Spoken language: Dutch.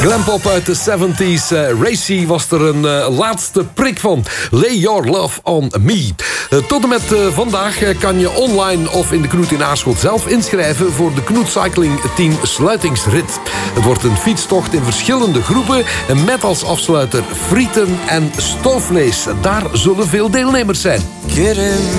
Glampop uit de 70s. Racy was er een laatste prik van. Lay Your Love on Me. Tot en met vandaag kan je online of in de Knoet in Aarschot zelf inschrijven voor de Knoet Cycling Team sluitingsrit. Het wordt een fietstocht in verschillende groepen met als afsluiter frieten en stoofvlees. Daar zullen veel deelnemers zijn.